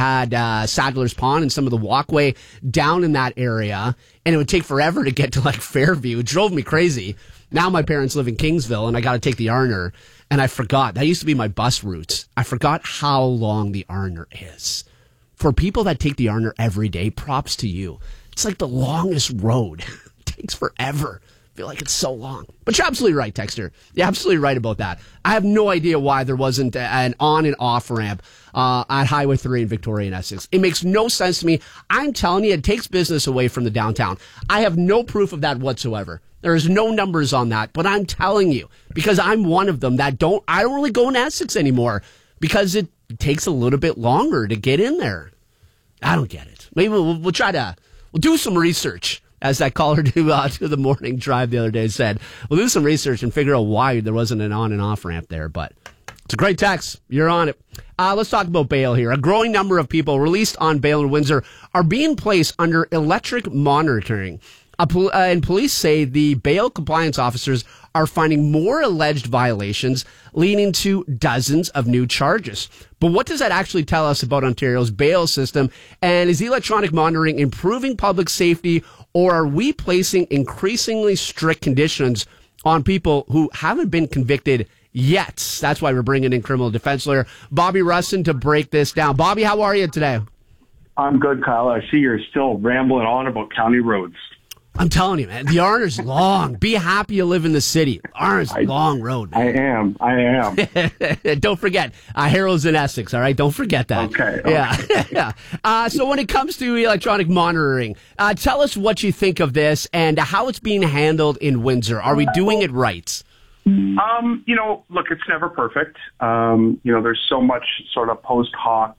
had Sadler's Pond and some of the walkway down in that area, and it would take forever to get to like Fairview. It drove me crazy. Now my parents live in Kingsville, and I got to take the Arner, and I forgot. That used to be my bus route. I forgot how long the Arner is. For people that take the Arner every day, props to you. It's like the longest road. It takes forever. I feel like it's so long. But you're absolutely right, Texter. You're absolutely right about that. I have no idea why there wasn't an on and off ramp at Highway 3 in Victoria and Essex. It makes no sense to me. I'm telling you, it takes business away from the downtown. I have no proof of that whatsoever. There's no numbers on that, but I'm telling you, because I'm one of them that I don't really go in Essex anymore because it takes a little bit longer to get in there. I don't get it. Maybe we'll do some research, as that caller to the morning drive the other day said. We'll do some research and figure out why there wasn't an on and off ramp there, but it's a great text. You're on it. Let's talk about bail here. A growing number of people released on bail in Windsor are being placed under electric monitoring. And police say the bail compliance officers are finding more alleged violations, leading to dozens of new charges. But what does that actually tell us about Ontario's bail system? And is electronic monitoring improving public safety, or are we placing increasingly strict conditions on people who haven't been convicted yet? That's why we're bringing in criminal defense lawyer Bobby Russin to break this down. Bobby, how are you today? I'm good, Kyle. I see you're still rambling on about county roads. I'm telling you, man, the Arner's long. Be happy you live in the city. Arner's a long road, man. I am. Don't forget, Harold's in Essex, all right? Don't forget that. Okay. Yeah. So when it comes to electronic monitoring, tell us what you think of this and how it's being handled in Windsor. Are we doing it right? Look, it's never perfect. There's so much sort of post hoc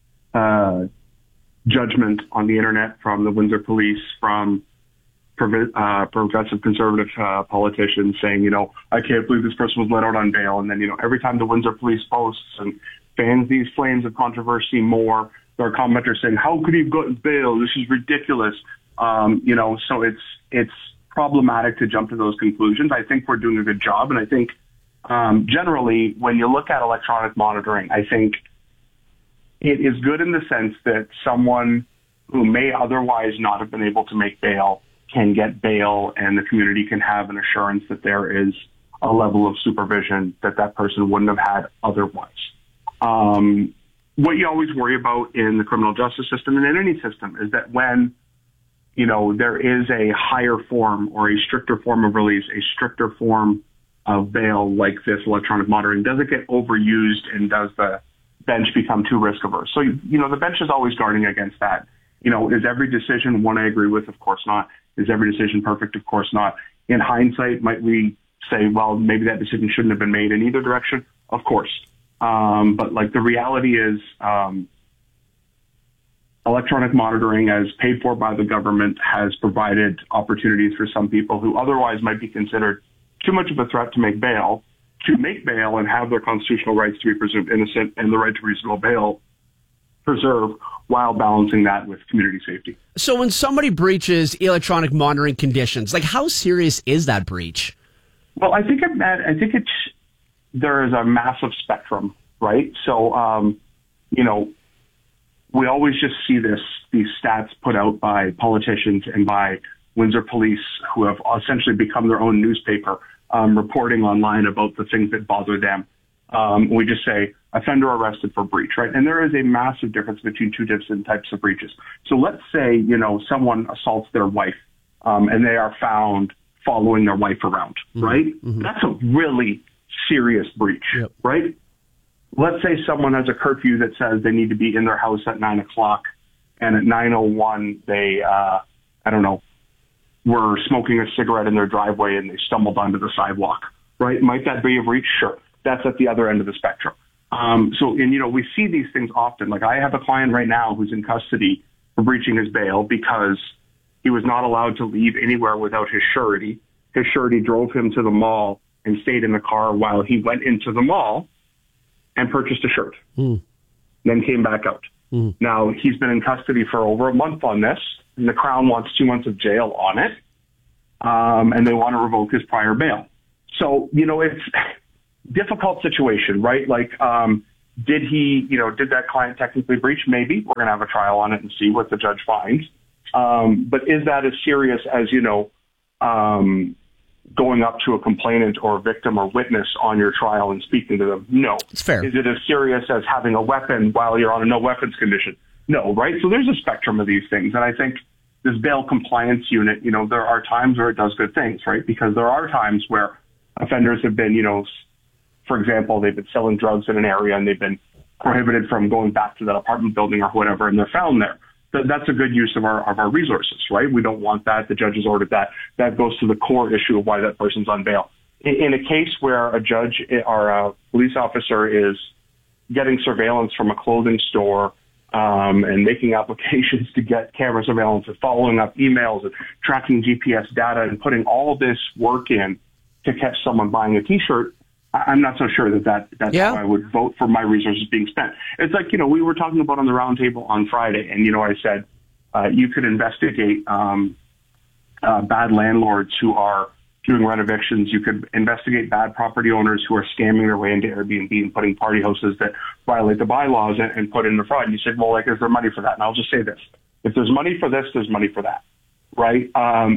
judgment on the internet from the Windsor police, from progressive conservative politicians saying, I can't believe this person was let out on bail. And then, every time the Windsor police posts and fans these flames of controversy more, there are commenters saying, how could he have gotten bail? This is ridiculous. So it's problematic to jump to those conclusions. I think we're doing a good job. And I think generally, when you look at electronic monitoring, I think it is good in the sense that someone who may otherwise not have been able to make bail can get bail, and the community can have an assurance that there is a level of supervision that that person wouldn't have had otherwise. What you always worry about in the criminal justice system and in any system is that when, there is a higher form or a stricter form of release, a stricter form of bail like this electronic monitoring, does it get overused and does the bench become too risk averse? So, the bench is always guarding against that. Is every decision one I agree with? Of course not. Is every decision perfect? Of course not. In hindsight, might we say, well, maybe that decision shouldn't have been made in either direction? Of course. But the reality is, electronic monitoring, as paid for by the government, has provided opportunities for some people who otherwise might be considered too much of a threat to make bail and have their constitutional rights to be presumed innocent and the right to reasonable bail preserved, while balancing that with community safety. So when somebody breaches electronic monitoring conditions, how serious is that breach? Well, I think there is a massive spectrum, right? So, we always just see these stats put out by politicians and by Windsor police, who have essentially become their own newspaper, reporting online about the things that bother them. We just say offender arrested for breach, right? And there is a massive difference between two different types of breaches. So let's say, someone assaults their wife, and they are found following their wife around, right? Mm-hmm. That's a really serious breach, right? Let's say someone has a curfew that says they need to be in their house at 9:00, and at 9:01, they, were smoking a cigarette in their driveway and they stumbled onto the sidewalk, right? Might that be a breach? Sure. That's at the other end of the spectrum. We see these things often. I have a client right now who's in custody for breaching his bail because he was not allowed to leave anywhere without his surety. His surety drove him to the mall and stayed in the car while he went into the mall and purchased a shirt, then came back out. Now, he's been in custody for over a month on this, and the Crown wants 2 months of jail on it, and they want to revoke his prior bail. So, it's difficult situation, right? did that client technically breach? Maybe. We're going to have a trial on it and see what the judge finds. But is that as serious as, going up to a complainant or a victim or witness on your trial and speaking to them? No. It's fair. Is it as serious as having a weapon while you're on a no weapons condition? No, right? So there's a spectrum of these things. And I think this bail compliance unit, there are times where it does good things, right? Because there are times where offenders have been, for example, they've been selling drugs in an area and they've been prohibited from going back to that apartment building or whatever, and they're found there. That's a good use of our resources, right? We don't want that. The judge has ordered that. That goes to the core issue of why that person's on bail. In a case where a judge or a police officer is getting surveillance from a clothing store and making applications to get camera surveillance and following up emails and tracking GPS data and putting all this work in to catch someone buying a T-shirt, I'm not so sure that's how I would vote for my resources being spent. It's like, we were talking about on the roundtable on Friday, and, I said you could investigate bad landlords who are doing renovictions. You could investigate bad property owners who are scamming their way into Airbnb and putting party houses that violate the bylaws and put in the fraud. And you said, well, is there money for that? And I'll just say this. If there's money for this, there's money for that, right?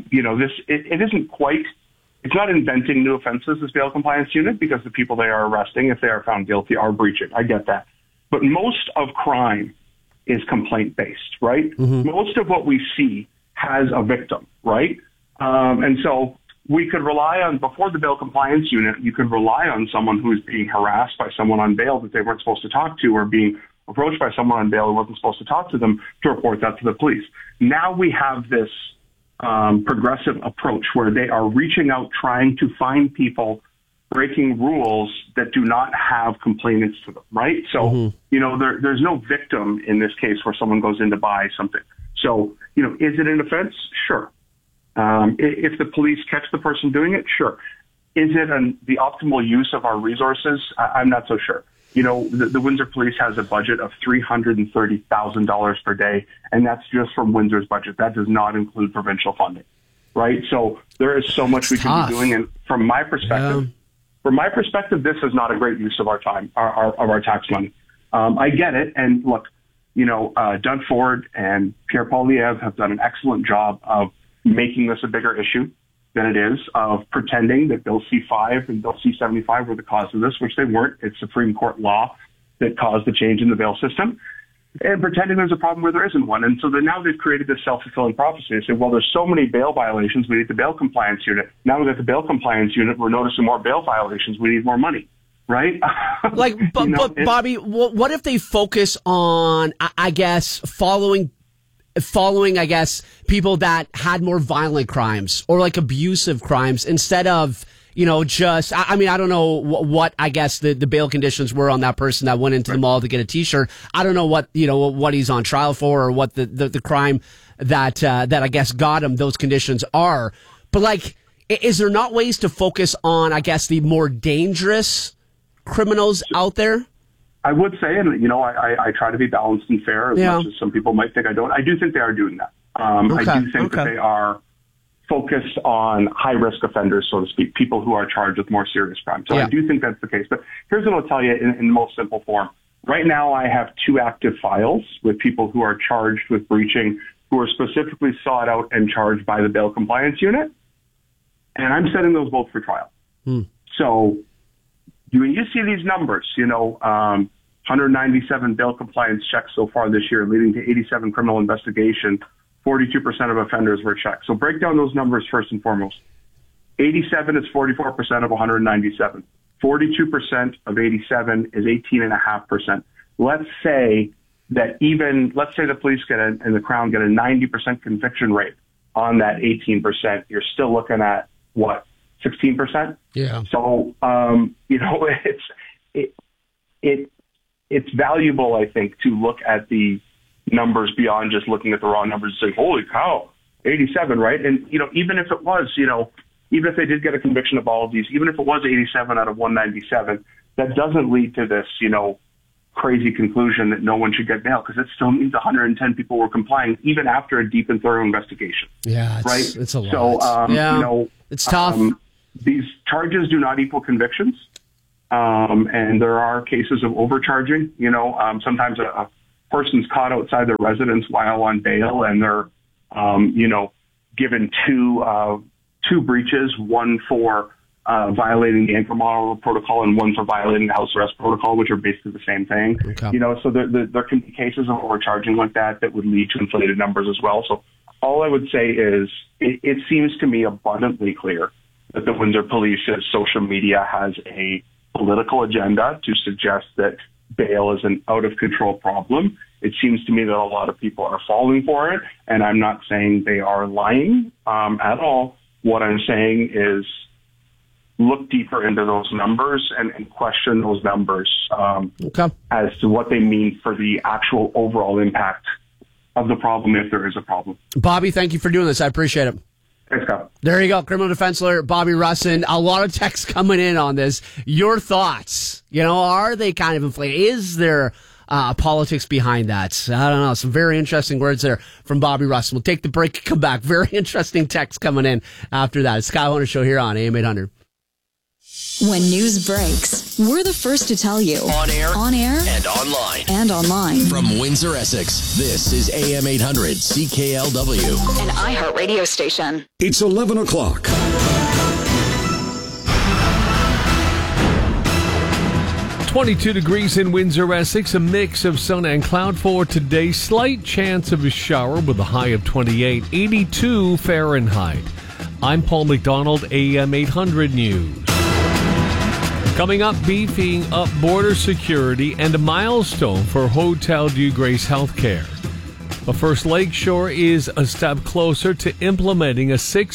It isn't quite... It's not inventing new offenses, this bail compliance unit, because the people they are arresting, if they are found guilty, are breaching. I get that. But most of crime is complaint-based, right? Mm-hmm. Most of what we see has a victim, right? And so we could rely on, before the bail compliance unit, you could rely on someone who's being harassed by someone on bail that they weren't supposed to talk to, or being approached by someone on bail who wasn't supposed to talk to them, to report that to the police. Now we have this progressive approach where they are reaching out, trying to find people breaking rules that do not have complainants to them, right? So, there's no victim in this case where someone goes in to buy something. So, is it an offense? Sure. If the police catch the person doing it, sure. Is it the optimal use of our resources? I'm not so sure. The Windsor Police has a budget of $330,000 per day, and that's just from Windsor's budget. That does not include provincial funding, right? So there is so much we can be doing. And from my perspective, this is not a great use of our time, of our tax money. I get it. And look, Doug Ford and Pierre Poilievre have done an excellent job of making this a bigger issue than it is, of pretending that Bill C-5 and Bill C-75 were the cause of this, which they weren't. It's Supreme Court law that caused the change in the bail system, and pretending there's a problem where there isn't one. And so now they've created this self-fulfilling prophecy. They say, well, there's so many bail violations, we need the bail compliance unit. Now we've got the bail compliance unit, we're noticing more bail violations, we need more money. Right? But Bobby, what if they focus on, I guess, following, I guess, people that had more violent crimes or like abusive crimes instead of, just, I don't know what I guess the bail conditions were on that person that went into the mall to get a T-shirt. I don't know what, what he's on trial for or what the crime that I guess got him those conditions are. But is there not ways to focus on, I guess, the more dangerous criminals out there? I would say, and I try to be balanced and fair as much as some people might think I don't. I do think they are doing that. I do think that they are focused on high-risk offenders, so to speak, people who are charged with more serious crimes. So I do think that's the case. But here's what I'll tell you in the most simple form. Right now, I have 2 active files with people who are charged with breaching, who are specifically sought out and charged by the bail compliance unit, and I'm setting those both for trial. So when you see these numbers, 197 bail compliance checks so far this year, leading to 87 criminal investigations. 42% of offenders were checked. So break down those numbers first and foremost. 87 is 44% of 197. 42% of 87 is 18.5%. Let's say the police and the Crown get a 90% conviction rate on that 18%. You're still looking at what, 16%? Yeah. So, it's valuable, I think, to look at the numbers beyond just looking at the raw numbers and say, holy cow, 87, right? And, even if it was, even if they did get a conviction of all of these, even if it was 87 out of 197, that doesn't lead to this, crazy conclusion that no one should get bail, because it still means 110 people were complying even after a deep and thorough investigation. Yeah, right? It's a lot. So, it's tough. These charges do not equal convictions. And there are cases of overcharging. Sometimes a person's caught outside their residence while on bail, and they're, given two breaches, one for violating the anchor model protocol and one for violating the house arrest protocol, which are basically the same thing. Okay. So there can be cases of overcharging like that would lead to inflated numbers as well. So all I would say is it seems to me abundantly clear that the Windsor Police's social media has a political agenda to suggest that bail is an out-of-control problem. It seems to me that a lot of people are falling for it, and I'm not saying they are lying at all. What I'm saying is look deeper into those numbers and question those numbers as to what they mean for the actual overall impact of the problem, if there is a problem. Bobby, thank you for doing this. I appreciate it. Thanks, Kyle. There you go. Criminal defense lawyer Bobby Russin. A lot of texts coming in on this. Your thoughts? Are they kind of inflated? Is there politics behind that? I don't know. Some very interesting words there from Bobby Russin. We'll take the break and come back. Very interesting text coming in after that. It's Kyle Hunter Show here on AM 800. When news breaks, we're the first to tell you. On air, and online. From Windsor, Essex, this is AM 800 CKLW. An iHeartRadio station. It's 11 o'clock. .22 degrees in Windsor, Essex. A mix of sun and cloud for today. Slight chance of a shower with a high of 28, 82 Fahrenheit. I'm Paul McDonald, AM 800 News. Coming up, beefing up border security and a milestone for Hotel Dieu Grace Healthcare. But first, Lakeshore is a step closer to implementing a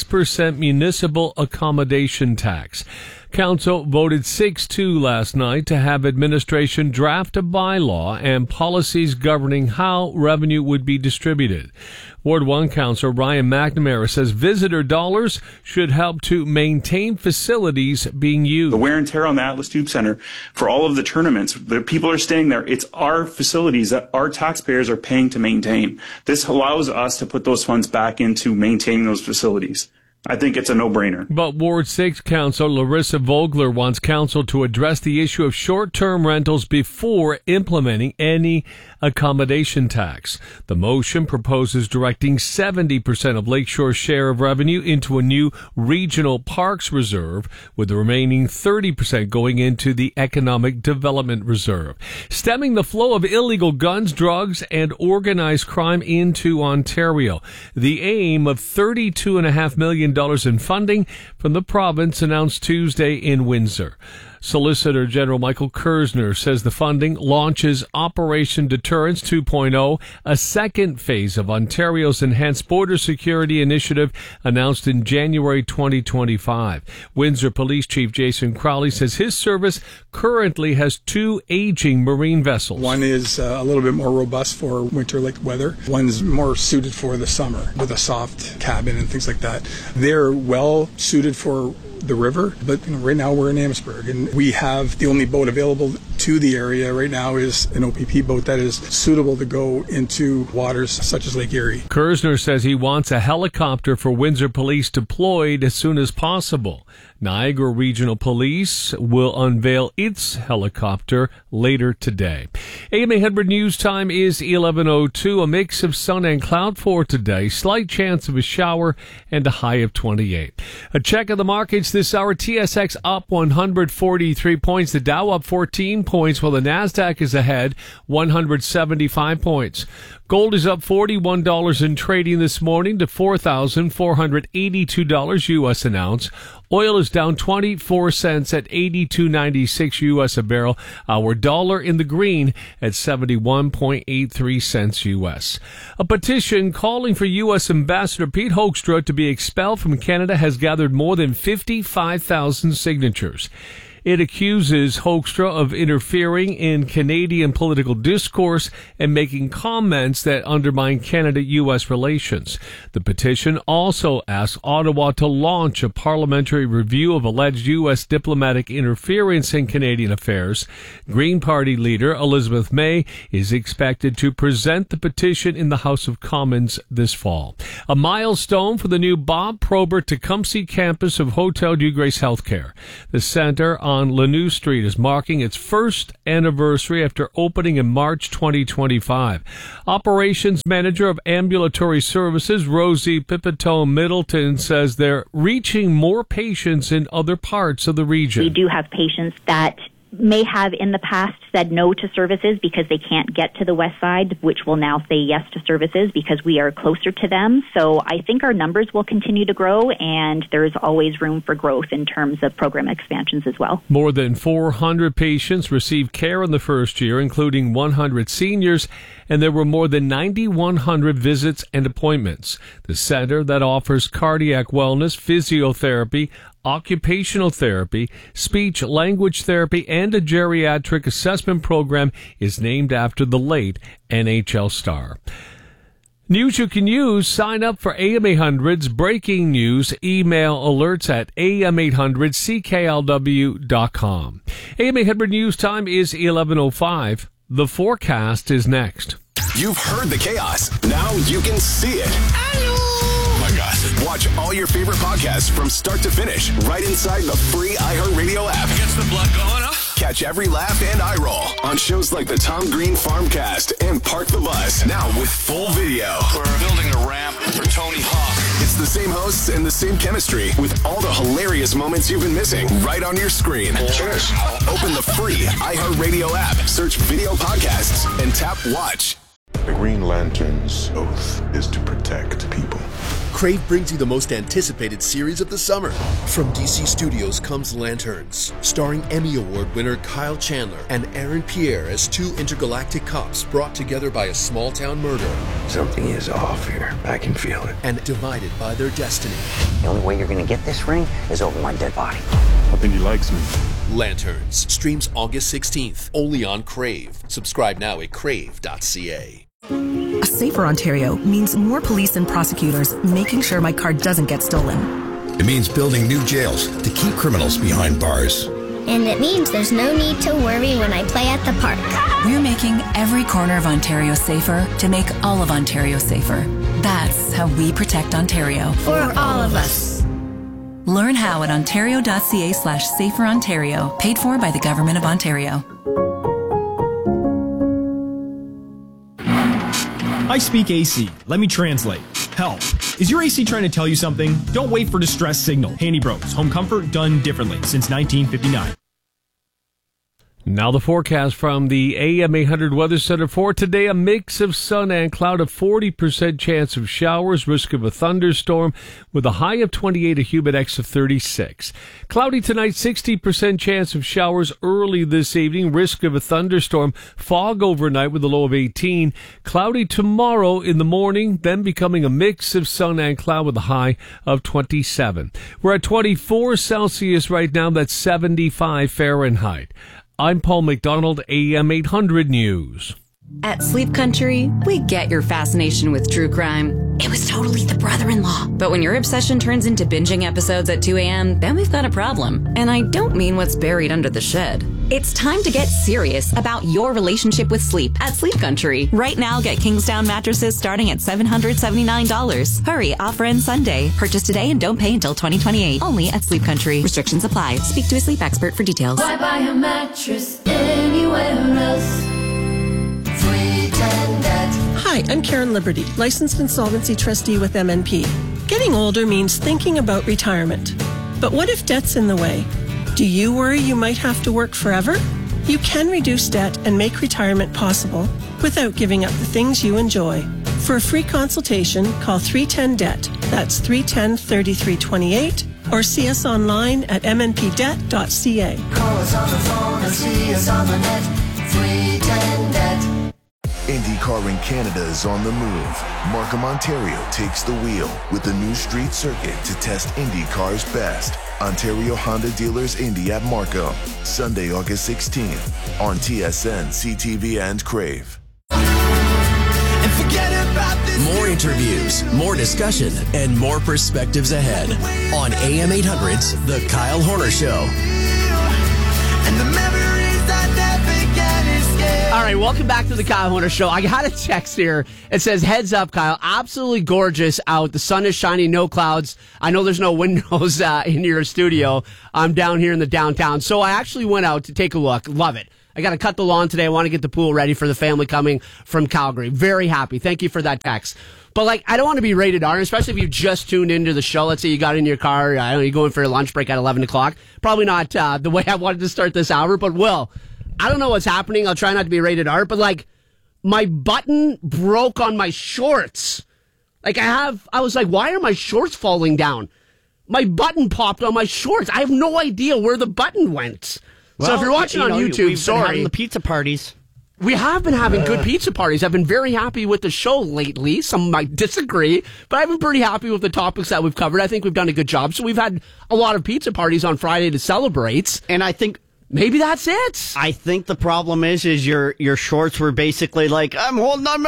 6% municipal accommodation tax. Council voted 6-2 last night to have administration draft a bylaw and policies governing how revenue would be distributed. Ward 1 Councillor Ryan McNamara says visitor dollars should help to maintain facilities being used. The wear and tear on the Atlas Tube Center for all of the tournaments, the people are staying there. It's our facilities that our taxpayers are paying to maintain. This allows us to put those funds back into maintaining those facilities. I think it's a no-brainer. But Ward 6 Councillor Larissa Vogler wants council to address the issue of short-term rentals before implementing any accommodation tax. The motion proposes directing 70% of Lakeshore's share of revenue into a new regional parks reserve, with the remaining 30% going into the economic development reserve. Stemming the flow of illegal guns, drugs, and organized crime into Ontario. The aim of $32.5 million in funding from the province announced Tuesday in Windsor. Solicitor General Michael Kersner says the funding launches Operation Deterrence 2.0, a second phase of Ontario's Enhanced Border Security Initiative announced in January 2025. Windsor Police Chief Jason Crowley says his service currently has 2 aging marine vessels. One is a little bit more robust for winter-like weather. One's more suited for the summer with a soft cabin and things like that. They're well suited for the river, but right now we're in Amherstburg, and we have the only boat available to the area right now is an OPP boat that is suitable to go into waters such as Lake Erie. Kersner says he wants a helicopter for Windsor Police deployed as soon as possible. Niagara Regional Police will unveil its helicopter later today. AM 800 News Time is 11:02. A mix of sun and cloud for today. Slight chance of a shower and a high of 28. A check of the markets this hour. TSX up 143 points. The Dow up 14 points, while the Nasdaq is ahead 175 points. Gold is up $41 in trading this morning to $4,482 U.S. an ounce. Oil is down 24 cents at $82.96 U.S. a barrel. Our dollar in the green at 71.83 cents U.S. A petition calling for U.S. Ambassador Pete Hoekstra to be expelled from Canada has gathered more than 55,000 signatures. It accuses Hoekstra of interfering in Canadian political discourse and making comments that undermine Canada-U.S. relations. The petition also asks Ottawa to launch a parliamentary review of alleged U.S. diplomatic interference in Canadian affairs. Green Party leader Elizabeth May is expected to present the petition in the House of Commons this fall. A milestone for the new Bob Probert Tecumseh campus of Hotel Dieu Grace Healthcare. The center on Lanou Street is marking its first anniversary after opening in March 2025. Operations Manager of Ambulatory Services, Rosie Pipitone Middleton, says they're reaching more patients in other parts of the region. We do have patients that may have in the past said no to services because they can't get to the west side, which will now say yes to services because we are closer to them. So I think our numbers will continue to grow, and there's always room for growth in terms of program expansions as well. More than 400 patients received care in the first year, including 100 seniors, and there were more than 9,100 visits and appointments. The center that offers cardiac wellness, physiotherapy, occupational therapy, speech language therapy, and a geriatric assessment program is named after the late NHL star. News you can use. Sign up for AM 800's breaking news email alerts at am800cklw.com. AM 800 news time is 11:05. The forecast is next. You've heard the chaos. Now you can see it. Oh my God. Watch all your favorite podcasts from start to finish right inside the free iHeartRadio app. Gets the blood going, huh? Catch every laugh and eye roll on shows like the Tom Green Farmcast and Park the Bus. Now with full video. We're building a ramp for Tony Hawk. It's the same hosts and the same chemistry with all the hilarious moments you've been missing right on your screen. Cheers. Open the free iHeartRadio app, search video podcasts, and tap watch. The Green Lantern's oath is to protect people. Crave brings you the most anticipated series of the summer. From DC Studios comes Lanterns, starring Emmy Award winner Kyle Chandler and Aaron Pierre as two intergalactic cops brought together by a small-town murder. Something is off here. I can feel it. And divided by their destiny. The only way you're going to get this ring is over my dead body. I think he likes me. Lanterns streams August 16th, only on Crave. Subscribe now at crave.ca. A safer Ontario means more police and prosecutors making sure my car doesn't get stolen. It means building new jails to keep criminals behind bars. And it means there's no need to worry when I play at the park. We're making every corner of Ontario safer to make all of Ontario safer. That's how we protect Ontario. For all of us. Learn how at ontario.ca/saferontario, paid for by the Government of Ontario. I speak AC. Let me translate. Help. Is your AC trying to tell you something? Don't wait for distress signal. Handy Bros. Home comfort done differently since 1959. Now the forecast from the AM 800 Weather Center for today. A mix of sun and cloud, a 40% chance of showers, risk of a thunderstorm with a high of 28, a humid X of 36. Cloudy tonight, 60% chance of showers early this evening, risk of a thunderstorm, fog overnight with a low of 18. Cloudy tomorrow in the morning, then becoming a mix of sun and cloud with a high of 27. We're at 24 Celsius right now. That's 75 Fahrenheit. I'm Paul McDonald, AM 800 News. At Sleep Country, we get your fascination with true crime. It was totally the brother-in-law. But when your obsession turns into binging episodes at 2 a.m., then we've got a problem. And I don't mean what's buried under the shed. It's time to get serious about your relationship with sleep at Sleep Country. Right now, get Kingsdown mattresses starting at $779. Hurry, offer ends Sunday. Purchase today and don't pay until 2028. Only at Sleep Country. Restrictions apply. Speak to a sleep expert for details. Why buy a mattress anywhere else? Hi, I'm Karen Liberty, licensed insolvency trustee with MNP. Getting older means thinking about retirement. But what if debt's in the way? Do you worry you might have to work forever? You can reduce debt and make retirement possible without giving up the things you enjoy. For a free consultation, call 310-DEBT. That's 310-3328. Or see us online at mnpdebt.ca. Call us on the phone and see us on the net. 310-DEBT. IndyCar in Canada is on the move. Markham, Ontario takes the wheel with the new street circuit to test IndyCar's best. Ontario Honda Dealers Indy at Markham, Sunday, August 16th on TSN, CTV, and Crave. More interviews, more discussion, and more perspectives ahead on AM 800's The Kyle Horner Show. And the memories I never can escape. All right, welcome back to the Kyle Horner Show. I got a text here. It says, heads up, Kyle. Absolutely gorgeous out. The sun is shining, no clouds. I know there's no windows in your studio. I'm down here in the downtown. So I actually went out to take a look. Love it. I got to cut the lawn today. I want to get the pool ready for the family coming from Calgary. Very happy. Thank you for that text. But, I don't want to be rated R, especially if you just tuned into the show. Let's say you got in your car. I don't know, you're going for a lunch break at 11 o'clock. Probably not the way I wanted to start this hour, but I don't know what's happening. I'll try not to be rated R, but my button broke on my shorts. I was like, why are my shorts falling down? My button popped on my shorts. I have no idea where the button went. Well, so if you're watching on YouTube, we've been having the pizza parties. We have been having good pizza parties. I've been very happy with the show lately. Some might disagree, but I've been pretty happy with the topics that we've covered. I think we've done a good job. So we've had a lot of pizza parties on Friday to celebrate. And I think maybe that's it. I think the problem is your shorts were basically like, I'm holding on.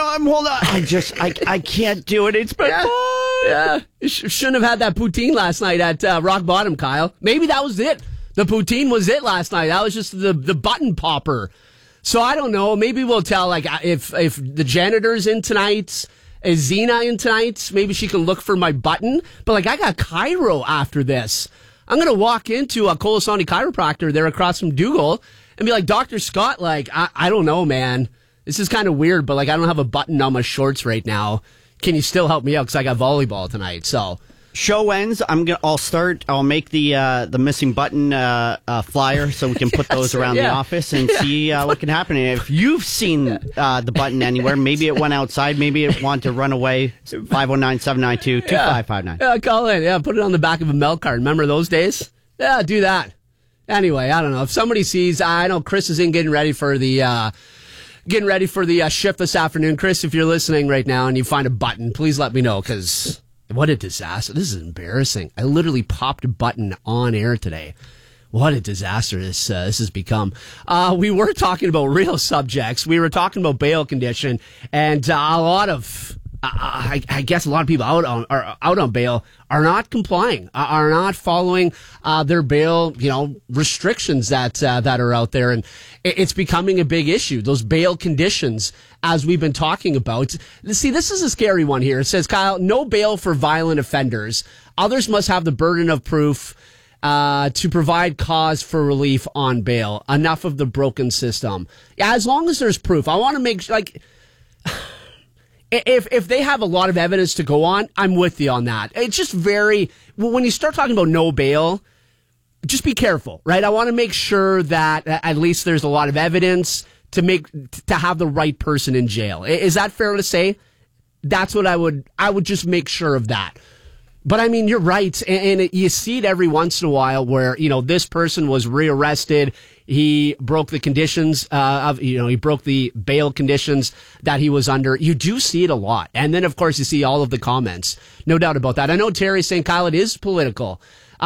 I can't do it. It's been fun. Yeah. You shouldn't have had that poutine last night at Rock Bottom, Kyle. Maybe that was it. The poutine was it last night. That was just the button popper. So I don't know. Maybe we'll tell, if the janitor's in tonight, is Zena in tonight, maybe she can look for my button. But, I got chiro after this. I'm going to walk into a Colasani chiropractor there across from Dougal and be like, Dr. Scott, I don't know, man. This is kind of weird, but, I don't have a button on my shorts right now. Can you still help me out? Because I got volleyball tonight, so... Show ends. I'll make the missing button flyer so we can put those around the office and see what can happen. And if you've seen the button anywhere, maybe it went outside, maybe it wanted to run away. 509-792-2559. Yeah, call in. Yeah, put it on the back of a milk cart. Remember those days? Yeah, do that. Anyway, I don't know. If somebody sees, I know Chris is in getting ready for the shift this afternoon. Chris, if you're listening right now and you find a button, please let me know, because... what a disaster. This is embarrassing. I literally popped a button on air today. What a disaster this has become. We were talking about real subjects. We were talking about bail condition, and a lot of, I guess a lot of people out on bail are not complying, are not following their bail, restrictions that are out there, and it's becoming a big issue. Those bail conditions, as we've been talking about. See, this is a scary one here. It says, Kyle, no bail for violent offenders. Others must have the burden of proof to provide cause for relief on bail. Enough of the broken system. Yeah, as long as there's proof. I want to make if they have a lot of evidence to go on, I'm with you on that. It's just when you start talking about no bail, just be careful, right? I want to make sure that at least there's a lot of evidence to have the right person in jail. Is that fair to say? That's what I would just make sure of that. But I mean, you're right. And you see it every once in a while where, this person was rearrested. He broke the conditions he broke the bail conditions that he was under. You do see it a lot. And then, of course, you see all of the comments. No doubt about that. I know Terry's saying, Kyle, it is political.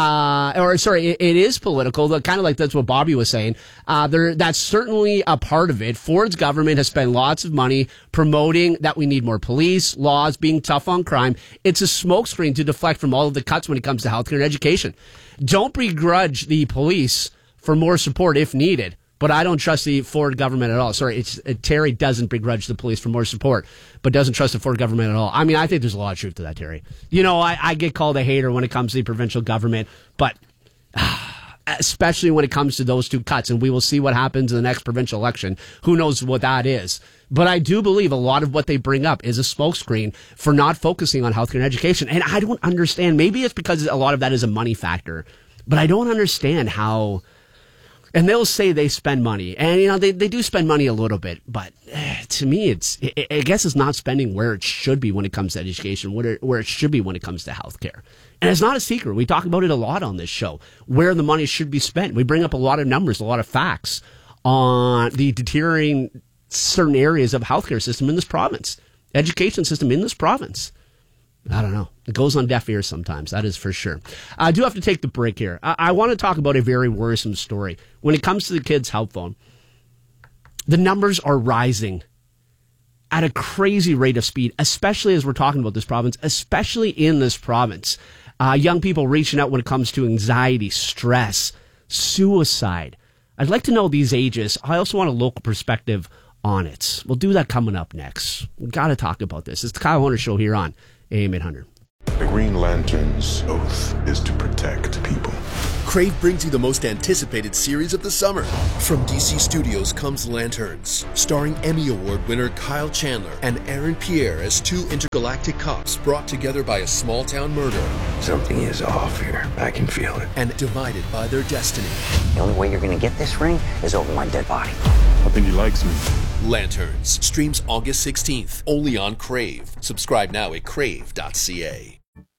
It is political. Kind of like that's what Bobby was saying. That's certainly a part of it. Ford's government has spent lots of money promoting that we need more police, laws, being tough on crime. It's a smokescreen to deflect from all of the cuts when it comes to healthcare and education. Don't begrudge the police for more support if needed. But I don't trust the Ford government at all. Terry doesn't begrudge the police for more support, but doesn't trust the Ford government at all. I mean, I think there's a lot of truth to that, Terry. I get called a hater when it comes to the provincial government, but especially when it comes to those two cuts, and we will see what happens in the next provincial election. Who knows what that is? But I do believe a lot of what they bring up is a smokescreen for not focusing on healthcare and education. And I don't understand. Maybe it's because a lot of that is a money factor, but I don't understand how... And they'll say they spend money, and they do spend money a little bit, but to me, I guess it's not spending where it should be when it comes to education, where it should be when it comes to healthcare. And it's not a secret. We talk about it a lot on this show, where the money should be spent. We bring up a lot of numbers, a lot of facts on the deteriorating certain areas of healthcare system in this province, education system in this province. I don't know. It goes on deaf ears sometimes. That is for sure. I do have to take the break here. I want to talk about a very worrisome story. When it comes to the kids' help phone, the numbers are rising at a crazy rate of speed, especially as we're talking about this province, especially in this province. Young people reaching out when it comes to anxiety, stress, suicide. I'd like to know these ages. I also want a local perspective on it. We'll do that coming up next. We got to talk about this. It's the Kyle Horner Show here on AM 800. The Green Lantern's oath is to protect people. Crave brings you the most anticipated series of the summer. From DC Studios comes Lanterns, starring Emmy Award winner Kyle Chandler and Aaron Pierre as two intergalactic cops brought together by a small-town murder. Something is off here. I can feel it. And divided by their destiny. The only way you're going to get this ring is over my dead body. I think he likes me. Lanterns streams August 16th, only on Crave. Subscribe now at crave.ca.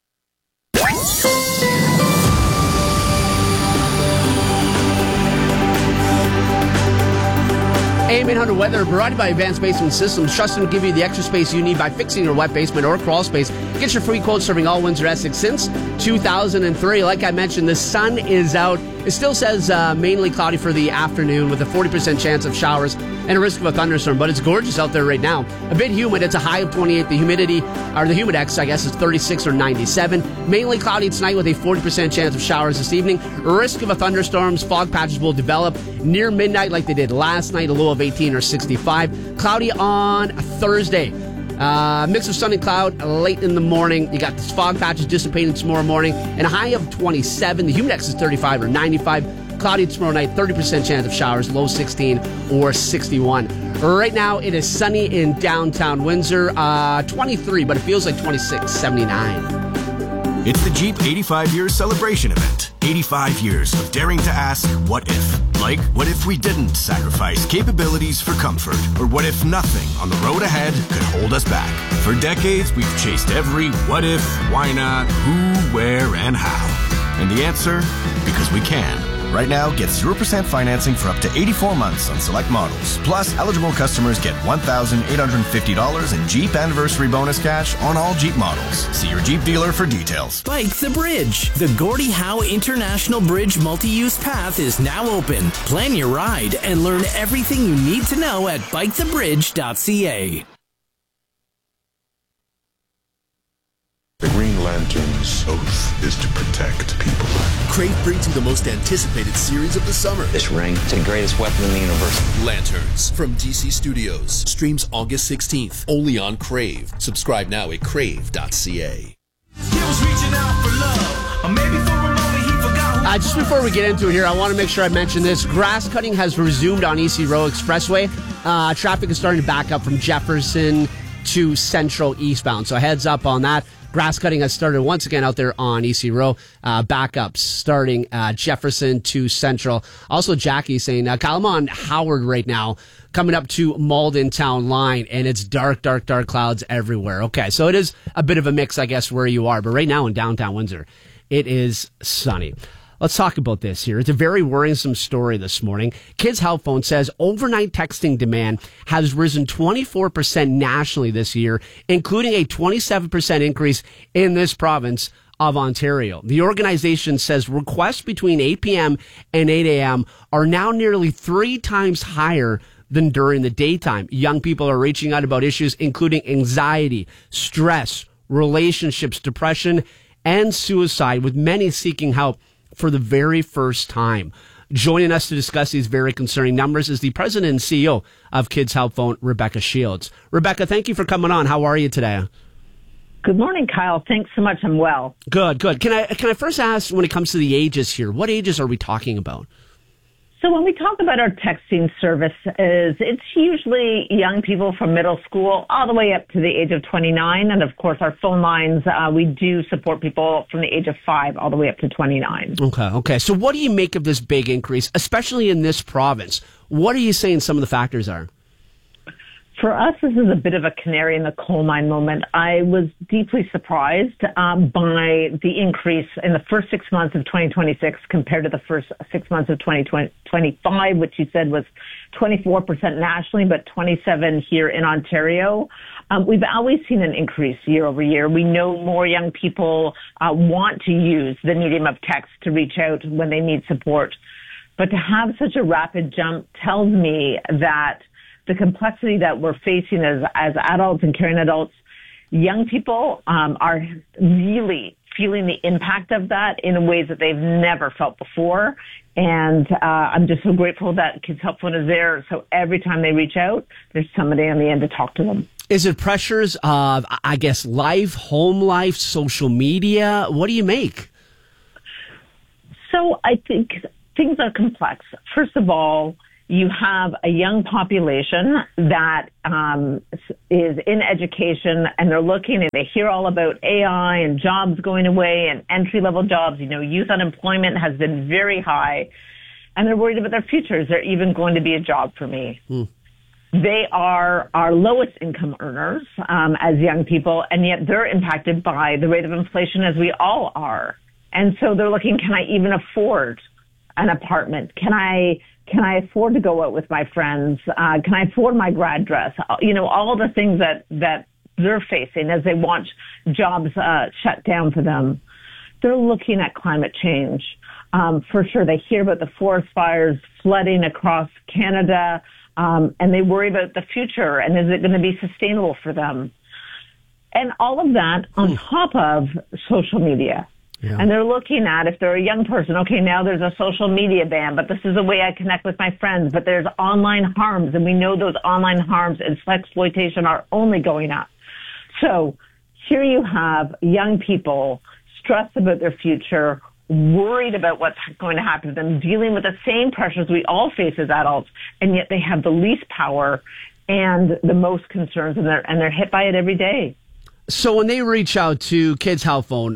AM 800 weather brought to you by Advanced Basement Systems. Trust them to give you the extra space you need by fixing your wet basement or crawl space. Get your free quote serving all Windsor Essex since 2003. Like I mentioned, the sun is out. It still says mainly cloudy for the afternoon with a 40% chance of showers and a risk of a thunderstorm, but it's gorgeous out there right now. A bit humid. It's a high of 28. The humidity, or the humidex, I guess, is 36 or 97. Mainly cloudy tonight with a 40% chance of showers this evening. Risk of a thunderstorms. Fog patches will develop near midnight like they did last night, a low of 18 or 65. Cloudy on Thursday. Mix of sun and cloud late in the morning. You got this fog patches dissipating tomorrow morning and a high of 27. The humidex is 35 or 95. Cloudy tomorrow night, 30% chance of showers, low 16 or 61. Right now, it is sunny in downtown Windsor, 23, but it feels like 26, 79. It's the Jeep 85 Years Celebration Event. 85 years of daring to ask, what if? Like, what if we didn't sacrifice capabilities for comfort? Or what if nothing on the road ahead could hold us back? For decades, we've chased every what if, why not, who, where, and how. And the answer? Because we can. Right now, get 0% financing for up to 84 months on select models. Plus, eligible customers get $1,850 in Jeep Anniversary Bonus cash on all Jeep models. See your Jeep dealer for details. Bike the Bridge. The Gordie Howe International Bridge multi-use path is now open. Plan your ride and learn everything you need to know at bikethebridge.ca. The Green Lantern's oath is to protect people. Crave brings you the most anticipated series of the summer. This ring is the greatest weapon in the universe. Lanterns from DC Studios streams August 16th, only on Crave. Subscribe now at crave.ca. Just before we get into it here, I want to make sure I mention this. Grass cutting has resumed on EC Row Expressway. Traffic is starting to back up from Jefferson to Central eastbound. So heads up on that. Grass cutting has started once again out there on EC Row. Backups starting Jefferson to Central. Also, Jackie saying, Kyle, I'm on Howard right now, coming up to Malden Town Line, and it's dark clouds everywhere. Okay, so it is a bit of a mix, I guess, where you are. But right now in downtown Windsor, it is sunny. Let's talk about this here. It's a very worrisome story this morning. Kids Help Phone says overnight texting demand has risen 24% nationally this year, including a 27% increase in this province of Ontario. The organization says requests between 8 p.m. and 8 a.m. are now nearly 3 times higher than during the daytime. Young people are reaching out about issues including anxiety, stress, relationships, depression, and suicide, with many seeking help for the very first time. Joining us to discuss these very concerning numbers is the president and CEO of Kids Help Phone, Rebecca Shields. Rebecca, thank you for coming on. How are you today? Good morning, Kyle. Thanks so much. I'm well. Good. Can I first ask, when it comes to the ages here, what ages are we talking about? So when we talk about our texting services, it's usually young people from middle school all the way up to the age of 29. And of course, our phone lines, we do support people from the age of 5 all the way up to 29. Okay. So what do you make of this big increase, especially in this province? What are you saying some of the factors are? For us, this is a bit of a canary in the coal mine moment. I was deeply surprised by the increase in the first 6 months of 2026 compared to the first 6 months of 2025, which you said was 24% nationally, but 27% here in Ontario. We've always seen an increase year over year. We know more young people want to use the medium of text to reach out when they need support. But to have such a rapid jump tells me that the complexity that we're facing as adults and caring adults, young people are really feeling the impact of that in ways that they've never felt before. And I'm just so grateful that Kids Help Phone is there. So every time they reach out, there's somebody on the end to talk to them. Is it pressures of, I guess, life, home life, social media? What do you make? So I think things are complex. First of all, you have a young population that is in education, and they're looking and they hear all about AI and jobs going away and entry-level jobs. You know, youth unemployment has been very high, and they're worried about their future. Is there even going to be a job for me? They are our lowest income earners as young people, and yet they're impacted by the rate of inflation as we all are. And so they're looking, can I even afford an apartment? Can I afford to go out with my friends? Can I afford my grad dress? You know, all the things that they're facing as they watch jobs shut down for them. They're looking at climate change. For sure, they hear about the forest fires flooding across Canada, and they worry about the future and is it going to be sustainable for them? And all of that on top of social media. Yeah. And they're looking at, if they're a young person, okay, now there's a social media ban, but this is a way I connect with my friends, but there's online harms, and we know those online harms and exploitation are only going up. So here you have young people stressed about their future, worried about what's going to happen to them, dealing with the same pressures we all face as adults, and yet they have the least power and the most concerns, and they're hit by it every day. So when they reach out to Kids Help Phone,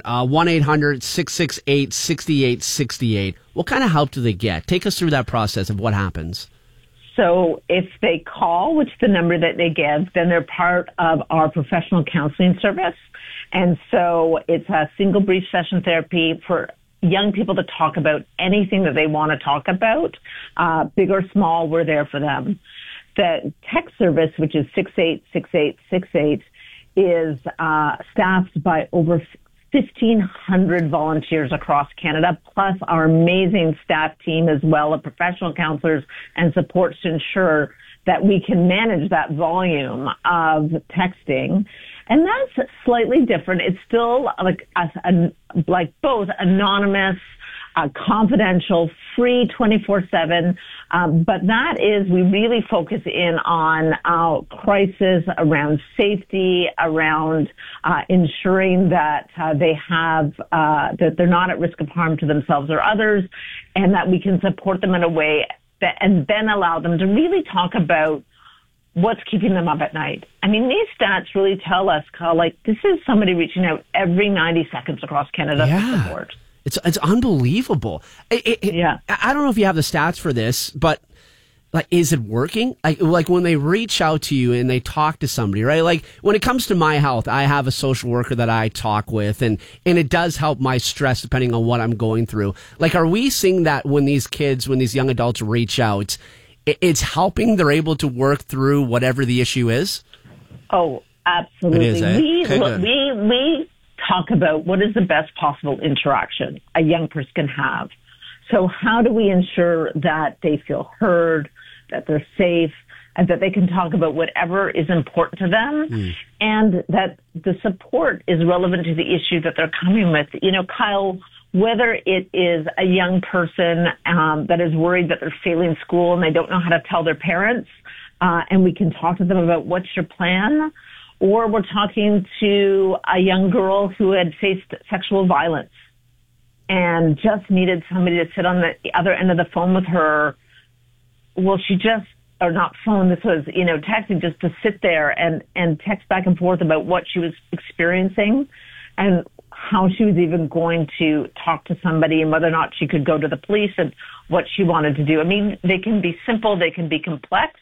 1-800-668-6868, what kind of help do they get? Take us through that process of what happens. So if they call, which is the number that they give, then they're part of our professional counseling service. And so it's a single brief session therapy for young people to talk about anything that they want to talk about. Big or small, we're there for them. The text service, which is 686868, is staffed by over 1,500 volunteers across Canada, plus our amazing staff team as well of professional counselors and supports to ensure that we can manage that volume of texting. And that's slightly different. It's still like both anonymous, confidential, free 24/7. But that is, we really focus in on crisis around safety, around ensuring that they have, that they're not at risk of harm to themselves or others, and that we can support them in a way that, and then allow them to really talk about what's keeping them up at night. I mean, these stats really tell us, Kyle, like, this is somebody reaching out every 90 seconds across Canada for support. It's unbelievable. Yeah. I don't know if you have the stats for this, but like, is it working? Like when they reach out to you and they talk to somebody, right? Like when it comes to my health, I have a social worker that I talk with, and it does help my stress depending on what I'm going through. Like, are we seeing that when these young adults reach out, it's helping, they're able to work through whatever the issue is? Oh, absolutely. It is, eh? We talk about what is the best possible interaction a young person can have. So how do we ensure that they feel heard, that they're safe, and that they can talk about whatever is important to them, and that the support is relevant to the issue that they're coming with? You know, Kyle, whether it is a young person that is worried that they're failing school and they don't know how to tell their parents, and we can talk to them about what's your plan, or we're talking to a young girl who had faced sexual violence and just needed somebody to sit on the other end of the phone with her. Well, she just, or not phone, this was, texting, just to sit there and text back and forth about what she was experiencing and how she was even going to talk to somebody and whether or not she could go to the police and what she wanted to do. I mean, they can be simple, they can be complex.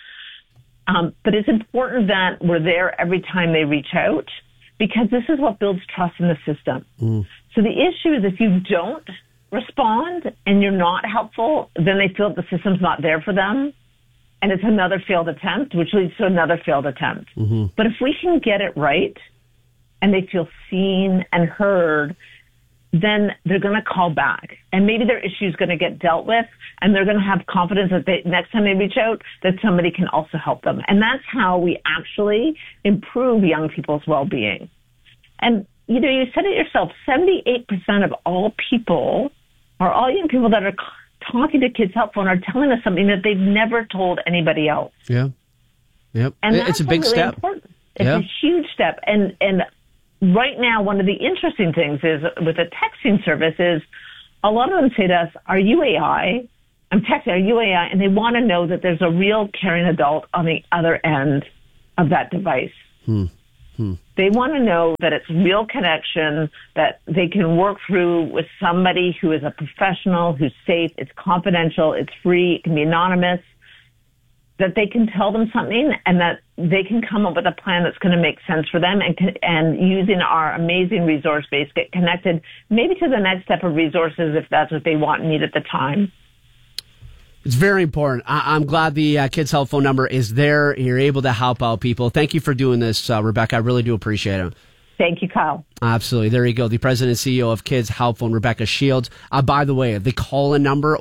But it's important that we're there every time they reach out, because this is what builds trust in the system. So the issue is if you don't respond and you're not helpful, then they feel the system's not there for them. And it's another failed attempt, which leads to another failed attempt. But if we can get it right and they feel seen and heard, then they're going to call back. And maybe their issue is going to get dealt with, and they're going to have confidence that next time they reach out, that somebody can also help them. And that's how we actually improve young people's well-being. And you said it yourself, 78% of all people, or all young people that are talking to Kids Help Phone, are telling us something that they've never told anybody else. Yeah. Yep. And it's a big really step. Important. It's a huge step. And right now, one of the interesting things is with a texting service is a lot of them say to us, "Are you AI?" I'm texting, "Are you AI?" And they want to know that there's a real caring adult on the other end of that device. They want to know that it's real connection, that they can work through with somebody who is a professional, who's safe, it's confidential, it's free, it can be anonymous, that they can tell them something and that they can come up with a plan that's going to make sense for them, and using our amazing resource base, get connected maybe to the next step of resources if that's what they want and need at the time. It's very important. I'm glad the Kids Help Phone number is there. You're able to help out people. Thank you for doing this, Rebecca. I really do appreciate it. Thank you, Kyle. Absolutely. There you go. The president and CEO of Kids Help Phone, Rebecca Shields. By the way, the call-in number,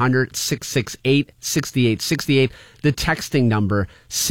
1-800-668-6868. The texting number,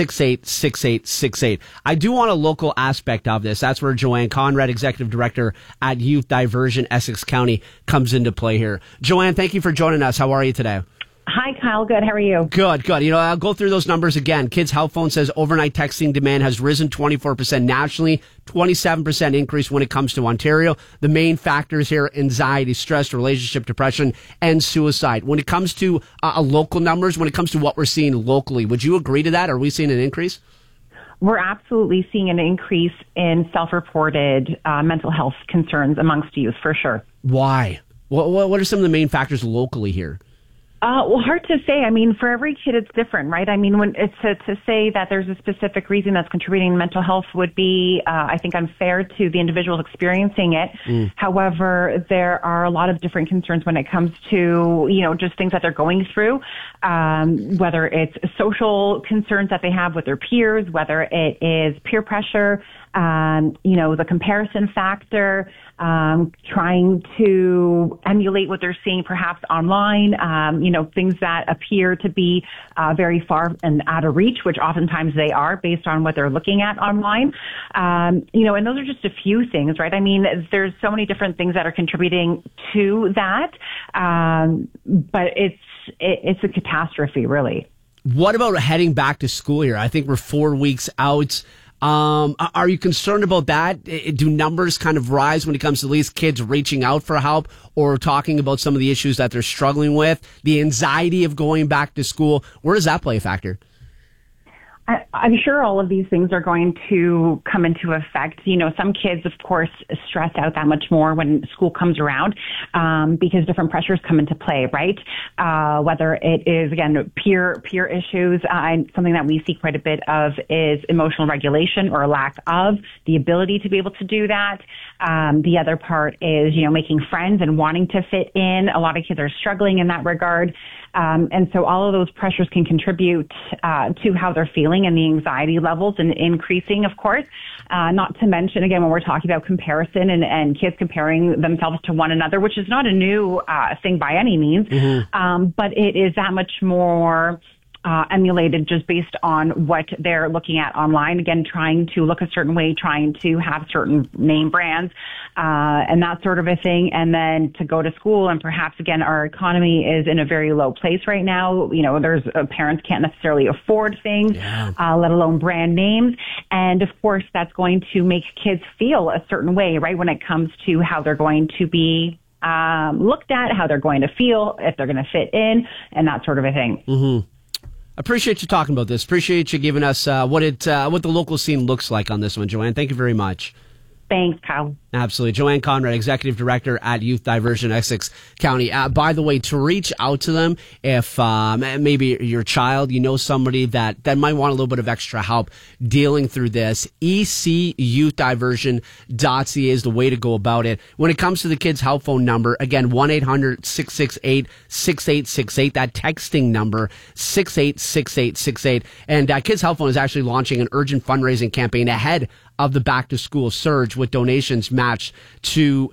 686868. I do want a local aspect of this. That's where Joanne Conrad, Executive Director at Youth Diversion, Essex County, comes into play here. Joanne, thank you for joining us. How are you today? Hi, Kyle. Good. How are you? Good. I'll go through those numbers again. Kids Help Phone says overnight texting demand has risen 24% nationally, 27% increase when it comes to Ontario. The main factors here, anxiety, stress, relationship, depression, and suicide. When it comes to local numbers, when it comes to what we're seeing locally, would you agree to that? Are we seeing an increase? We're absolutely seeing an increase in self-reported mental health concerns amongst youth, for sure. Why? What are some of the main factors locally here? Well, hard to say. I mean, for every kid, it's different, right? I mean, when it's to say that there's a specific reason that's contributing to mental health would be, I think, unfair to the individuals experiencing it. However, there are a lot of different concerns when it comes to, just things that they're going through, whether it's social concerns that they have with their peers, whether it is peer pressure, the comparison factor, trying to emulate what they're seeing perhaps online, things that appear to be very far and out of reach, which oftentimes they are based on what they're looking at online. And those are just a few things, right? I mean, there's so many different things that are contributing to that, but it's a catastrophe, really. What about heading back to school here? I think we're 4 weeks out. Are you concerned about that? Do numbers kind of rise when it comes to these kids reaching out for help or talking about some of the issues that they're struggling with? The anxiety of going back to school, where does that play a factor? I'm sure all of these things are going to come into effect. Some kids, of course, stress out that much more when school comes around because different pressures come into play, right? Whether it is, again, peer issues. Something that we see quite a bit of is emotional regulation or a lack of the ability to be able to do that. The other part is, making friends and wanting to fit in. A lot of kids are struggling in that regard. And so all of those pressures can contribute to how they're feeling and the anxiety levels and increasing, of course. Not to mention, again, when we're talking about comparison and kids comparing themselves to one another, which is not a new thing by any means, but it is that much more emulated just based on what they're looking at online. Again, trying to look a certain way, trying to have certain name brands, and that sort of a thing. And then to go to school, and perhaps, again, our economy is in a very low place right now. There's parents can't necessarily afford things, let alone brand names. And of course, that's going to make kids feel a certain way, right? When it comes to how they're going to be looked at, how they're going to feel, if they're going to fit in, and that sort of a thing. Appreciate you talking about this. Appreciate you giving us what the local scene looks like on this one, Joanne. Thank you very much. Thanks, Kyle. Absolutely. Joanne Conrad, Executive Director at Youth Diversion, Essex County. By the way, to reach out to them, if maybe your child, somebody that might want a little bit of extra help dealing through this, ecyouthdiversion.ca is the way to go about it. When it comes to the Kids Help Phone number, again, 1-800-668-6868. That texting number, 686868. And Kids Help Phone is actually launching an urgent fundraising campaign ahead of the back to school surge with donations matched to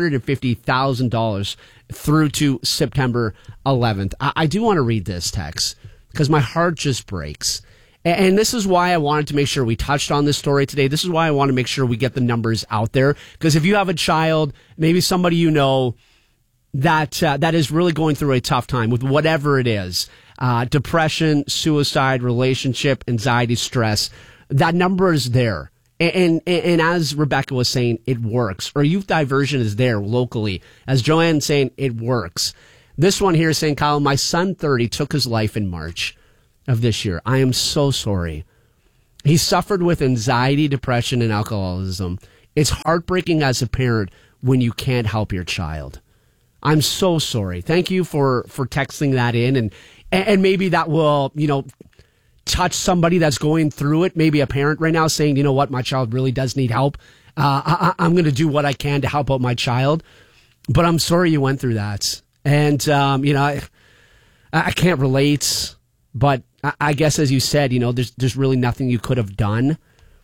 $250,000 through to September 11th. I do want to read this text because my heart just breaks. And this is why I wanted to make sure we touched on this story today. This is why I want to make sure we get the numbers out there. Because if you have a child, maybe somebody you know that is really going through a tough time with whatever it is, depression, suicide, relationship, anxiety, stress, that number is there. And as Rebecca was saying, it works. Or youth diversion is there locally. As Joanne's saying, it works. This one here is saying, Kyle, my son 30 took his life in March of this year. I am so sorry. He suffered with anxiety, depression, and alcoholism. It's heartbreaking as a parent when you can't help your child. I'm so sorry. Thank you for texting that in. And maybe that will, touch somebody that's going through it. Maybe a parent right now saying, you know what, my child really does need help. I'm going to do what I can to help out my child. But I'm sorry you went through that. And, I can't relate. But I guess, as you said, there's really nothing you could have done.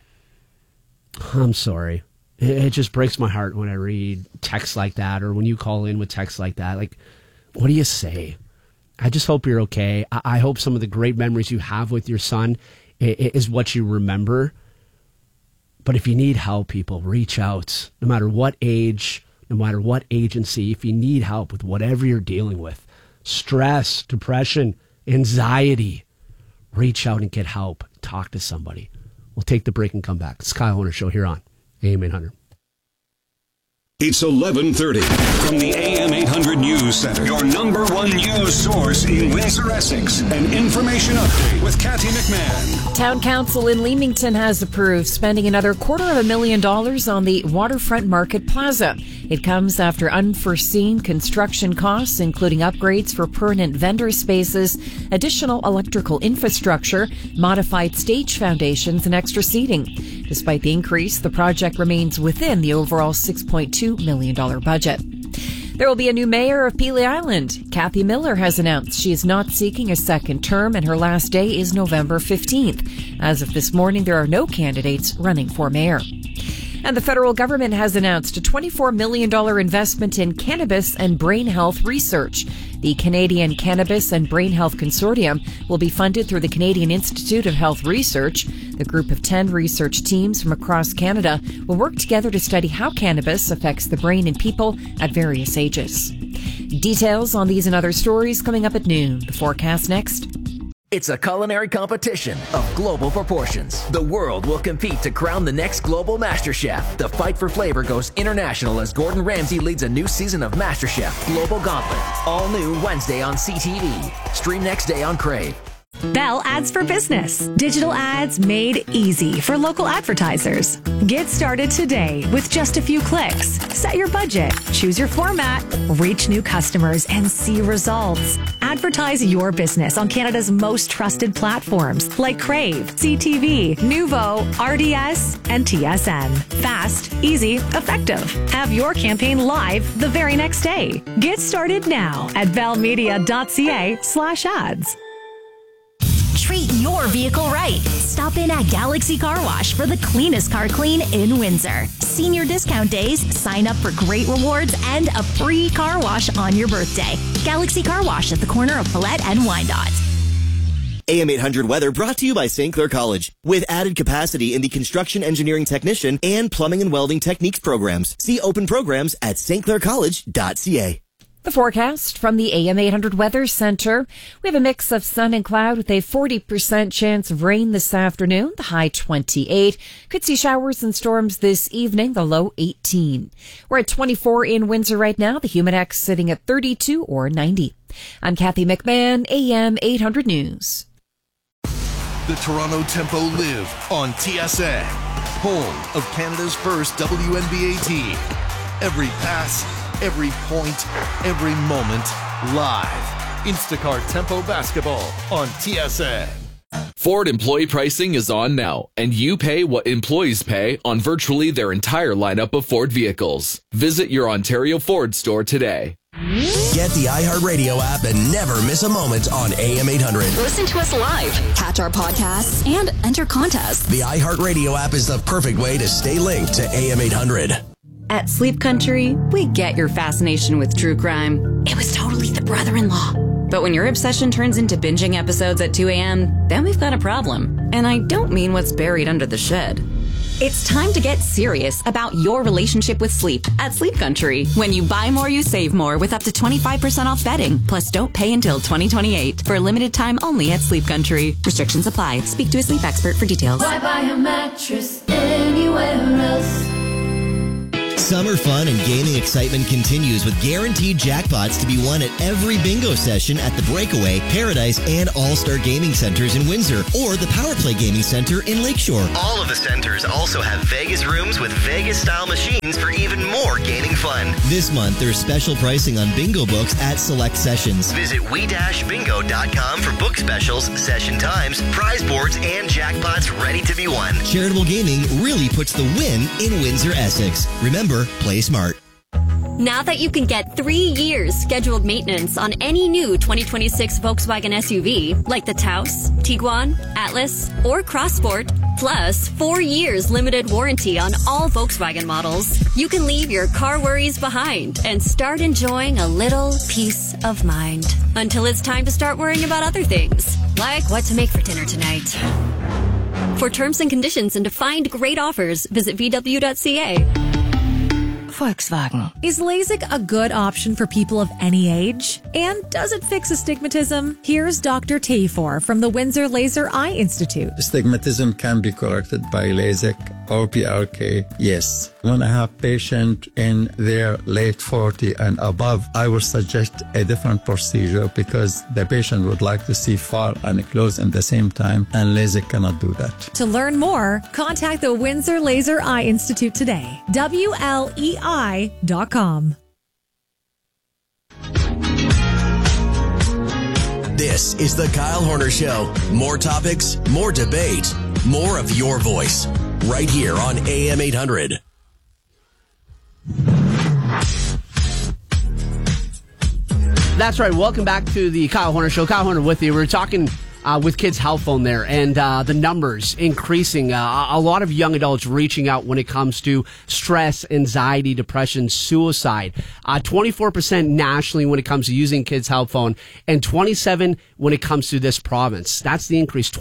I'm sorry. It just breaks my heart when I read texts like that, or when you call in with texts like that. Like, what do you say? I just hope you're okay. I hope some of the great memories you have with your son is what you remember. But if you need help, people, reach out. No matter what age, no matter what agency, if you need help with whatever you're dealing with, stress, depression, anxiety, reach out and get help. Talk to somebody. We'll take the break and come back. It's Kyle Horner Show here on AM 800. It's 11:30 from the AM 800 News Center. Your number one news source in Windsor, Essex. An information update with Kathy McMahon. Town Council in Leamington has approved spending another $250,000 on the Waterfront Market Plaza. It comes after unforeseen construction costs, including upgrades for permanent vendor spaces, additional electrical infrastructure, modified stage foundations, and extra seating. Despite the increase, the project remains within the overall $6.2 million budget. There will be a new mayor of Pelee Island. Kathy Miller has announced she is not seeking a second term, and her last day is November 15th. As of this morning, there are no candidates running for mayor. And the federal government has announced a $24 million investment in cannabis and brain health research. The Canadian Cannabis and Brain Health Consortium will be funded through the Canadian Institute of Health Research. The group of 10 research teams from across Canada will work together to study how cannabis affects the brain in people at various ages. Details on these and other stories coming up at noon. The forecast next. It's a culinary competition of global proportions. The world will compete to crown the next global MasterChef. The fight for flavor goes international as Gordon Ramsay leads a new season of MasterChef Global Gauntlet. All new Wednesday on CTV. Stream next day on Crave. Bell Ads for Business. Digital ads made easy for local advertisers. Get started today with just a few clicks. Set your budget, choose your format, reach new customers, and see results. Advertise your business on Canada's most trusted platforms like Crave, CTV, Nuvo, RDS, and TSN. Fast, easy, effective. Have your campaign live the very next day. Get started now at bellmedia.ca/ads. Treat your vehicle right. Stop in at Galaxy Car Wash for the cleanest car clean in Windsor. Senior discount days, sign up for great rewards, and a free car wash on your birthday. Galaxy Car Wash at the corner of Paulette and Wyandotte. AM 800 weather brought to you by St. Clair College. With added capacity in the construction engineering technician and plumbing and welding techniques programs. See open programs at stclaircollege.ca. The forecast from the AM 800 Weather Center. We have a mix of sun and cloud with a 40% chance of rain this afternoon, the high 28. Could see showers and storms this evening, the low 18. We're at 24 in Windsor right now, the Humidex sitting at 32 or 90. I'm Kathy McMahon, AM 800 News. The Toronto Tempo live on TSN, home of Canada's first WNBA team. Every pass, every point, every moment, live. Instacart Tempo Basketball on TSN. Ford employee pricing is on now, and you pay what employees pay on virtually their entire lineup of Ford vehicles. Visit your Ontario Ford store today. Get the iHeartRadio app and never miss a moment on AM 800. Listen to us live, catch our podcasts, and enter contests. The iHeartRadio app is the perfect way to stay linked to AM 800. At Sleep Country, we get your fascination with true crime. It was totally the brother-in-law. But when your obsession turns into binging episodes at 2 a.m., then we've got a problem. And I don't mean what's buried under the shed. It's time to get serious about your relationship with sleep at Sleep Country. When you buy more, you save more with up to 25% off bedding. Plus, don't pay until 2028 for a limited time only at Sleep Country. Restrictions apply. Speak to a sleep expert for details. Why buy a mattress anywhere else? Summer fun and gaming excitement continues with guaranteed jackpots to be won at every bingo session at the Breakaway, Paradise, and All-Star Gaming Centers in Windsor or the Power Play Gaming Center in Lakeshore. All of the centers also have Vegas rooms with Vegas-style machines for even more gaming fun. This month, there's special pricing on bingo books at select sessions. Visit we-bingo.com for book specials, session times, prize boards, and jackpots ready to be won. Charitable gaming really puts the win in Windsor, Essex. Remember, play smart. Now that you can get 3 years scheduled maintenance on any new 2026 Volkswagen SUV, like the Taos, Tiguan, Atlas, or Crossport, plus 4 years limited warranty on all Volkswagen models, you can leave your car worries behind and start enjoying a little peace of mind. Until it's time to start worrying about other things, like what to make for dinner tonight. For terms and conditions and to find great offers, visit VW.ca. Volkswagen. Is LASIK a good option for people of any age? And does it fix astigmatism? Here's Dr. Tafor from the Windsor Laser Eye Institute. Astigmatism can be corrected by LASIK or PRK, yes. When I have patient in their late 40 and above, I will suggest a different procedure because the patient would like to see far and close at the same time, and LASIK cannot do that. To learn more, contact the Windsor Laser Eye Institute today. WLEI.com. This is the Kyle Horner Show. More topics, more debate, more of your voice. Right here on AM 800. That's right. Welcome back to the Kyle Horner Show. Kyle Horner with you. We're talking with Kids Health Phone there, and the numbers increasing. A lot of young adults reaching out when it comes to stress, anxiety, depression, suicide. 24% nationally when it comes to using Kids Health Phone, and 27% when it comes to this province. That's the increase,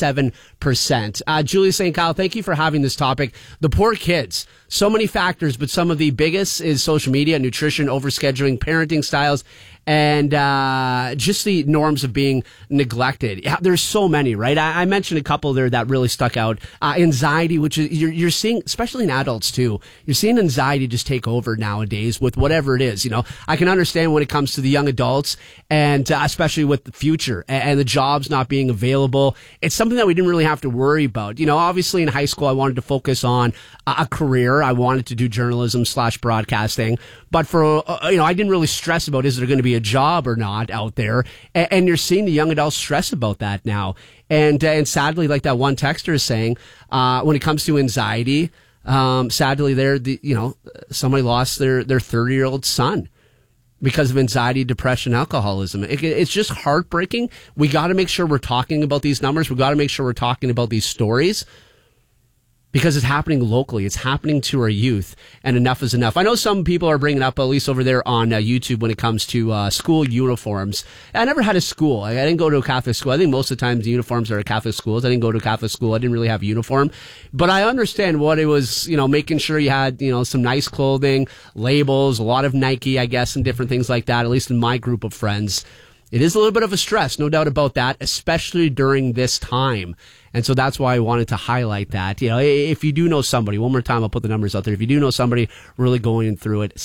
27%. Julia St. Kyle, thank you for having this topic. The poor kids. So many factors, but some of the biggest is social media, nutrition, overscheduling, parenting styles, and just the norms of being neglected. Yeah, there's so many, right? I mentioned a couple there that really stuck out. Anxiety, which is you're seeing, especially in adults too. You're seeing anxiety just take over nowadays with whatever it is. You know, I can understand when it comes to the young adults, and especially with the future and the jobs not being available. It's something that we didn't really have to worry about. You know, obviously in high school, I wanted to focus on a career. I wanted to do journalism/broadcasting, but for I didn't really stress about is there going to be a job or not out there, and you're seeing the young adults stress about that now, and sadly, like that one texter is saying, when it comes to anxiety, sadly, somebody lost their 30-year-old son because of anxiety, depression, alcoholism. It's just heartbreaking. We got to make sure we're talking about these numbers. We got to make sure we're talking about these stories, because it's happening locally. It's happening to our youth, and enough is enough. I know some people are bringing up, at least over there on YouTube, when it comes to school uniforms. I never had a school. I didn't go to a Catholic school. I think most of the time the uniforms are at Catholic schools. I didn't go to a Catholic school. I didn't really have a uniform. But I understand what it was, making sure you had, some nice clothing, labels, a lot of Nike, I guess, and different things like that, at least in my group of friends. It is a little bit of a stress, no doubt about that, especially during this time. And so that's why I wanted to highlight that. If you do know somebody, one more time, I'll put the numbers out there. If you do know somebody really going through it,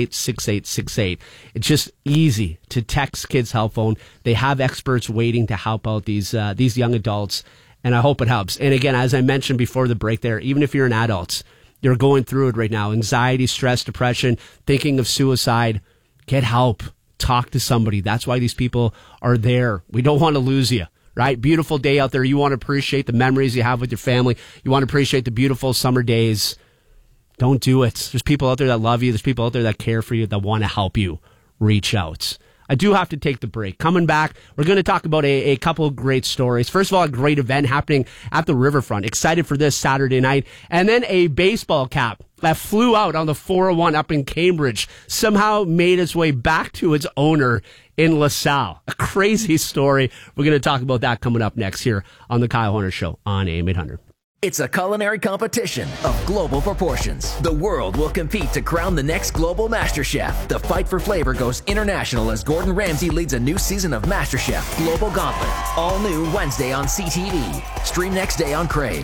686868. It's just easy to text Kids Health Phone. They have experts waiting to help out these young adults, and I hope it helps. And again, as I mentioned before the break there, even if you're an adult, you're going through it right now, anxiety, stress, depression, thinking of suicide, get help. Talk to somebody. That's why these people are there. We don't want to lose you, right? Beautiful day out there. You want to appreciate the memories you have with your family. You want to appreciate the beautiful summer days. Don't do it. There's people out there that love you. There's people out there that care for you, that want to help you. Reach out. I do have to take the break. Coming back, we're going to talk about a couple of great stories. First of all, a great event happening at the Riverfront. Excited for this Saturday night. And then a baseball cap that flew out on the 401 up in Cambridge somehow made its way back to its owner in LaSalle. A crazy story. We're going to talk about that coming up next here on the Kyle Horner Show on AM 800. It's a culinary competition of global proportions. The world will compete to crown the next global master chef. The fight for flavor goes international as Gordon Ramsay leads a new season of MasterChef Global Gauntlet. All new Wednesday on CTV. Stream next day on Crave.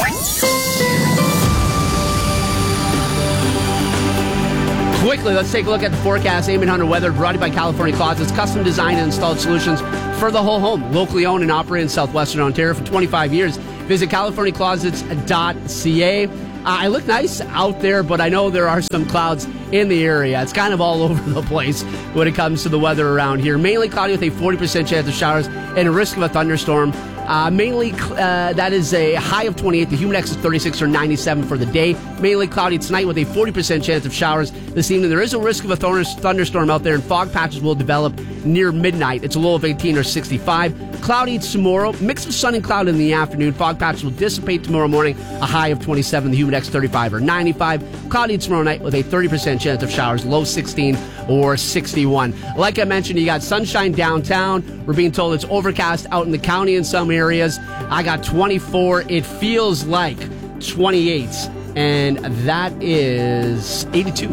Quickly, let's take a look at the forecast. AM 800 weather brought to you by California Closets. Custom designed and installed solutions for the whole home. Locally owned and operated in southwestern Ontario for 25 years. Visit CaliforniaClosets.ca. I look nice out there, but I know there are some clouds in the area. It's kind of all over the place when it comes to the weather around here. Mainly cloudy with a 40% chance of showers and a risk of a thunderstorm. That is a high of 28. The humid index is 36 or 97 for the day. Mainly cloudy tonight with a 40% chance of showers this evening. There is a risk of a thunderstorm out there, and fog patches will develop near midnight. It's a low of 18 or 65. Cloudy tomorrow. Mix of sun and cloud in the afternoon. Fog patches will dissipate tomorrow morning. A high of 27. The humid index 35 or 95. Cloudy tomorrow night with a 30% chance of showers. Low 16 or 61. Like I mentioned, you got sunshine downtown. We're being told it's overcast out in the county in some areas. I got 24. It feels like 28. And that is 82.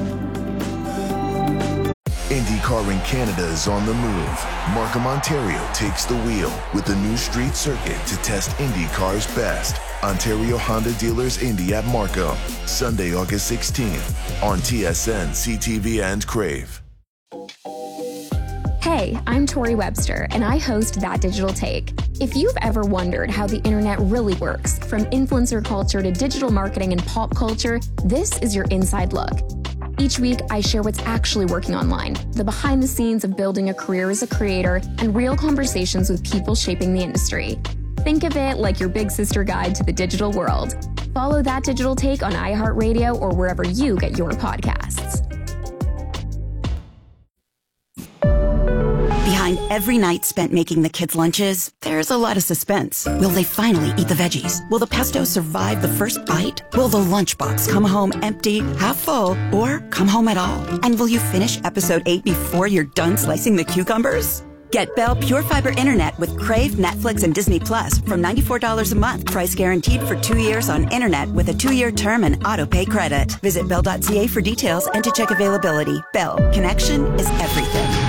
IndyCar in Canada is on the move. Markham, Ontario takes the wheel with the new street circuit to test IndyCar's best. Ontario Honda Dealers Indy at Markham, Sunday, August 16th on TSN, CTV, and Crave. Hey, I'm Tori Webster, and I host That Digital Take. If you've ever wondered how the internet really works, from influencer culture to digital marketing and pop culture, this is your inside look. Each week, I share what's actually working online, the behind the scenes of building a career as a creator, and real conversations with people shaping the industry. Think of it like your big sister guide to the digital world. Follow That Digital Take on iHeartRadio or wherever you get your podcasts. Behind every night spent making the kids' lunches, there's a lot of suspense. Will they finally eat the veggies? Will the pesto survive the first bite? Will the lunchbox come home empty, half full, or come home at all? And will you finish episode 8 before you're done slicing the cucumbers? Get Bell Pure Fiber Internet with Crave, Netflix, and Disney Plus from $94 a month. Price guaranteed for 2 years on internet with a 2-year term and auto-pay credit. Visit Bell.ca for details and to check availability. Bell, connection is everything.